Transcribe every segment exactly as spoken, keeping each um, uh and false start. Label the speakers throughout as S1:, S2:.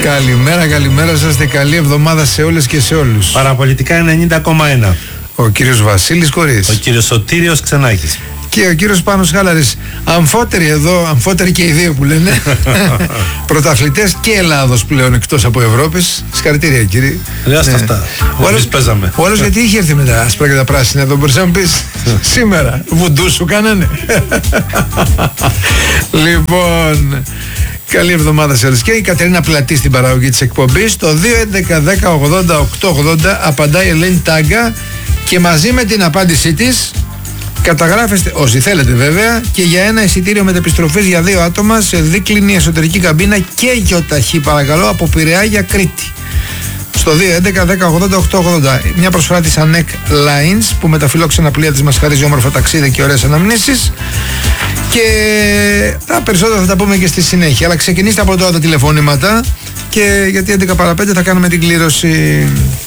S1: Καλημέρα, καλημέρα σας και καλή εβδομάδα σε όλες και σε όλους.
S2: Παραπολιτικά ενενήντα κόμμα ένα.
S1: Ο κύριος Βασίλης Κορής.
S2: Ο κύριος Σωτήριος Ξενάκης.
S1: Και ο κύριος Πάνος Χάλαρης. Αμφότεροι εδώ, αμφότεροι και οι δύο που λένε. Πρωταθλητές και Ελλάδος πλέον εκτός από Ευρώπης. Συγχαρητήρια κύριε.
S2: Ριάστα αυτά. Εμείς παίζαμε.
S1: Ο άλλος γιατί είχε έρθει με τα άσπρα και τα πράσινα εδώ, μπορείς να μου πεις. Σήμερα. Βουντού σου κάνανε. Λοιπόν. Καλή εβδομάδα σε όλους. Και η Κατερίνα Πλατή στην παραγωγή της εκπομπής. Το δύο έντεκα δέκα ογδόντα οκτώ ογδόντα απαντάει η Ελένη Τάγκα και μαζί με την απάντησή της καταγράφεστε, όσοι θέλετε βέβαια, και για ένα εισιτήριο μετεπιστροφής για δύο άτομα σε δίκλινη εσωτερική καμπίνα και γιοταχή παρακαλώ από Πειραιά για Κρήτη. Στο δύο έντεκα δέκα ογδόντα οκτώ ογδόντα. Μια προσφορά της Ανέκ Lines που με τα φιλόξενα πλοία της μας χαρίζει όμορφα ταξίδι και ωραίες αναμνήσεις. Και τα περισσότερα θα τα πούμε και στη συνέχεια. Αλλά ξεκινήστε από τώρα τα τηλεφωνήματα. Και γιατί έντεκα παρά πέντε θα κάνουμε την κλήρωση.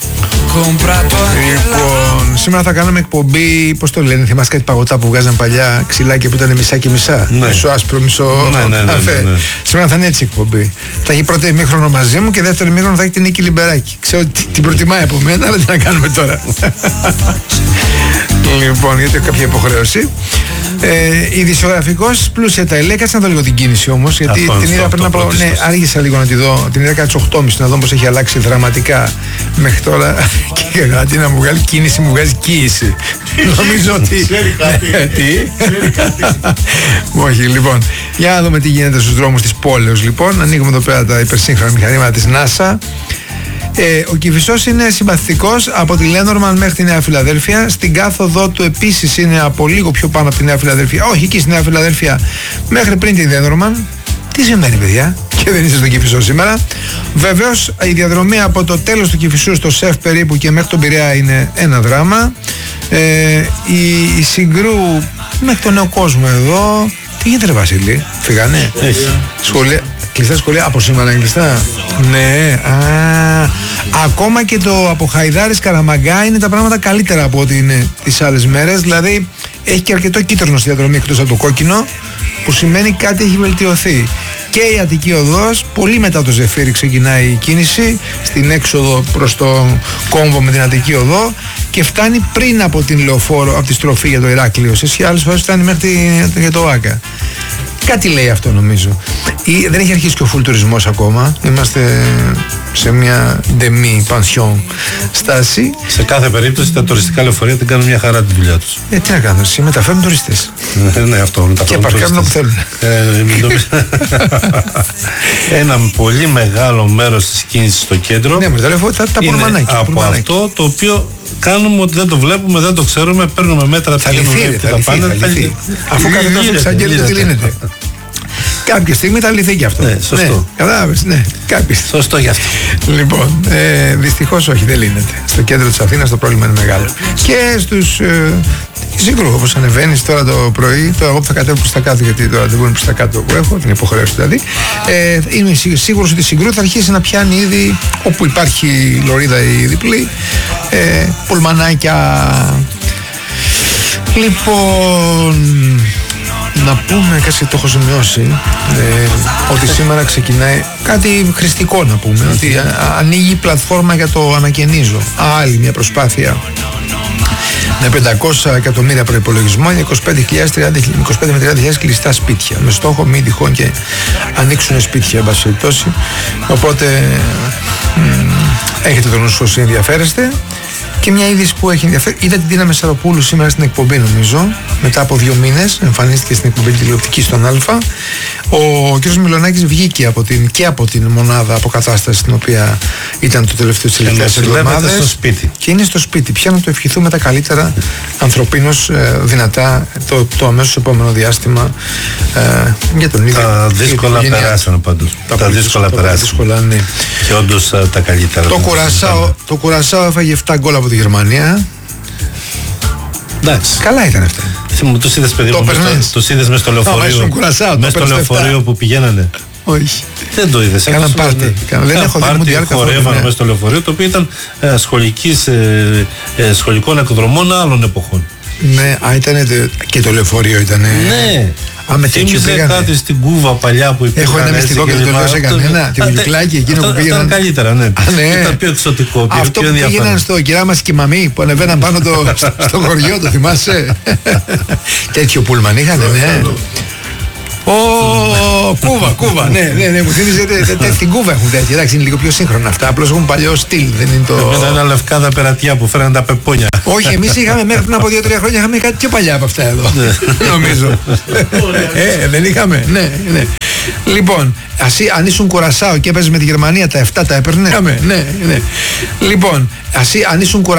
S1: Λοιπόν, σήμερα θα κάνουμε εκπομπή. Πώς το λένε, θυμάσαι κάτι παγωτά που βγάζαν παλιά, ξυλάκια που ήταν μισά και μισά.
S2: Ναι.
S1: Μισό άσπρο, μισό.
S2: Ναι, ναι, ναι, ναι, ναι.
S1: Σήμερα θα είναι έτσι η εκπομπή. Θα έχει πρώτο ημίχρονο μαζί μου και δεύτερο ημίχρονο θα έχει την Νίκη Λιμπεράκη. Ξέρω ότι την προτιμάει από μένα, αλλά τι να κάνουμε τώρα. Λοιπόν, γιατί έχω κάποια υποχρέωση. Ε, ειδησιογραφικός πλούσια τα ελέγχα. Κάτσε να δω λίγο την κίνηση όμως. Γιατί
S2: αυτό,
S1: την
S2: αυτό,
S1: είδα
S2: αυτό,
S1: πριν από. Ναι, άργησα λίγο να τη δω. Την είδα κάτι στις οκτώ και μισή να δω πως έχει αλλάξει δραματικά μέχρι τώρα. Και αντί να μου βγάλει κίνηση, μου βγάζει κοίηση. Νομίζω ότι.
S2: Ξέρει κάτι.
S1: Τι. Όχι, λοιπόν. Για να δούμε τι γίνεται στους δρόμους της πόλεως. Λοιπόν, ανοίγουμε εδώ πέρα τα υπερσύγχρονα μηχανήματα της NASA. Ε, ο Κηφισός είναι συμπαθητικός από τη Λένορμαν μέχρι τη Νέα Φιλαδέλφια. Στην κάθοδό του επίσης είναι από λίγο πιο πάνω από τη Νέα Φιλαδέλφια. Όχι, εκεί στη Νέα Φιλαδέλφια μέχρι πριν τη Λένορμαν. Τι σημαίνει, παιδιά, και δεν είσαι στον Κηφισό σήμερα. Βεβαίως η διαδρομή από το τέλος του Κηφισού στο ΣΕΦ περίπου και μέχρι τον Πειραιά είναι ένα δράμα. Ε, η, η Συγκρού μέχρι τον Νέο Κόσμο εδώ. Τι γίνεται, ρε Βασίλη, φύγανε.
S2: Έχει.
S1: Σχολεία. Κλειστά σχολεία από σήμερα είναι κλειστά. Ναι, α, ακόμα και το από Χαϊδάρης Καραμαγκά είναι τα πράγματα καλύτερα από ό,τι είναι τις άλλες μέρες. Δηλαδή έχει και αρκετό κίτρινο στη διαδρομή εκτός από το κόκκινο, που σημαίνει κάτι έχει βελτιωθεί. Και η Αττική Οδός, πολύ μετά το Ζεφύρι ξεκινάει η κίνηση στην έξοδο προς το κόμβο με την Αττική Οδό και φτάνει πριν από την Λεωφόρο, από τη στροφή για το Ηράκλειο. Σε άλλες φορές φτάνει μέχρι για το Άκα. Κάτι λέει αυτό νομίζω. Ή, δεν έχει αρχίσει και ο φουλ τουρισμός ακόμα. Είμαστε σε μια demi pension στάση.
S2: Σε κάθε περίπτωση τα τουριστικά λεωφορεία την κάνουν μια χαρά τη δουλειά τους.
S1: Ε, τι να κάνουν, εσύ μεταφέρουν τουριστές.
S2: Ε, ναι, αυτό.
S1: Και παρκάρουν όπου θέλουν.
S2: Ε, ένα πολύ μεγάλο μέρος της κίνησης στο κέντρο.
S1: Ναι, με τα λεωφορεία, τα πουρμανάκια.
S2: Από αυτό το οποίο κάνουμε ότι δεν το βλέπουμε, δεν το ξέρουμε, παίρνουμε μέτρα
S1: θα λυθεί, θα, θα, πάνε, θα λυθεί. Αφού κάθε τόσο εξαγγέλλεται ότι λύνεται. Κάποια στιγμή θα λυθεί και αυτό.
S2: Ναι, σωστό.
S1: Ναι, κατάλαβες, ναι. Κάποια...
S2: Σωστό γι' αυτό.
S1: Λοιπόν, ε, δυστυχώς όχι, δεν λύνεται. Στο κέντρο της Αθήνας το πρόβλημα είναι μεγάλο. Και στους ε, Συγκρού, όπως ανεβαίνεις τώρα το πρωί, τώρα εγώ που θα κατέβω προς τα κάτω, γιατί τώρα δεν μπορεί προς τα κάτω που έχω, την υποχρέωση δηλαδή. Ε, είμαι σίγουρος ότι η Συγκρού θα αρχίσει να πιάνει ήδη όπου υπάρχει λωρίδα η διπλή. Ε, πουλμανάκια. Λοιπόν. Να πούμε, κάτι το έχω σημειώσει, ε, ότι σήμερα ξεκινάει κάτι χρηστικό να πούμε, ότι α, ανοίγει η πλατφόρμα για το ανακαινίζω. Άλλη μια προσπάθεια με πεντακόσια εκατομμύρια προϋπολογισμό για είκοσι πέντε με τριάντα χιλιάδες κλειστά σπίτια, με στόχο μην τυχόν και ανοίξουν σπίτια, εν πάση περιπτώσει. Οπότε μ, έχετε τον νου σου όσοι ενδιαφέρεστε. Και μια είδηση που έχει ενδιαφέρει. Είδα την Τίνα Μεσαροπούλου σήμερα στην εκπομπή, νομίζω. Μετά από δύο μήνες εμφανίστηκε στην εκπομπή τηλεοπτική στον Α. Ο κ. Μιλονάκης βγήκε από την, και από την μονάδα αποκατάσταση στην οποία ήταν το τελευταίο της τελευταίας εβδομάδας.
S2: Στο σπίτι.
S1: Και είναι στο σπίτι. Πια να το ευχηθούμε τα καλύτερα ανθρωπίνως ε, δυνατά το, το αμέσως επόμενο διάστημα ε, για τον ίδιο.
S2: Τα δύσκολα περάσαν πάντως.
S1: Τα,
S2: τα δύσκολα περάσαν.
S1: Δύσκολα, ναι.
S2: Και όντως uh, τα καλύτερα.
S1: Το Κουρασάο, το Κουρασάο έφαγε επτά γκολ από τη Γερμανία.
S2: Εντάξει.
S1: Καλά ήταν αυτά.
S2: Μου τους είδες, παιδί μου, τους είδες μες στο λεωφορείο, μες στο λεωφορείο που πηγαίνανε.
S1: Όχι.
S2: Δεν το είδες.
S1: Κάναν πάρτι. Δεν έχω δει μουντιάλ καθόλου.
S2: Χορεύανε μέσα στο λεωφορείο, το οποίο ήταν ε, σχολικής, ε, ε, σχολικών εκδρομών άλλων εποχών.
S1: Ναι, α, ήταν και το λεωφορείο ήταν.
S2: Ναι. θυμίζει κάτι στην Κούβα παλιά που υπήρχε.
S1: Έχω ένα μυστικό και δεν το λέω σε κανένα. Τη Βουλικλάκη, εκείνο που πήγαιναν.
S2: Ήταν καλύτερα, ναι. Ήταν πιο εξωτικό.
S1: Αυτό που πήγαιναν στο Κυρά μας και η Μαμή που ανεβαίναν πάνω στο χωριό, το θυμάσαι? Τέτοιο πούλμαν είχαν, ναι. Ω, Κούβα, Κούβα, ναι, ναι, ναι, μου θύμιζε την Κούβα έχουν τέτοια. Εντάξει, είναι λίγο πιο σύγχρονα αυτά. Απλώς έχουν παλιό στυλ, δεν είναι το.
S2: Μετά ένα λευκά περατιά που φέραν τα πεπόνια.
S1: Όχι, εμείς είχαμε μέχρι πριν από δύο τρία χρόνια είχαμε κάτι πιο παλιά από αυτά εδώ. Νομίζω. Ε, δεν είχαμε, ναι, ναι. Λοιπόν, ασύ, αν ήσουν Κουρασάο και έπαιζε με τη Γερμανία τα εφτά τα έπαιρνε. Ναι, ναι. Λοιπόν, ασύ, αν ήσουν